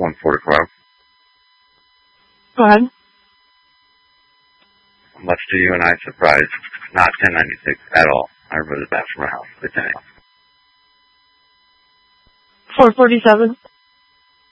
144. Go ahead. Much to you and I's surprise, not 1096 at all. I removed the batch from my house. It's in it. 447.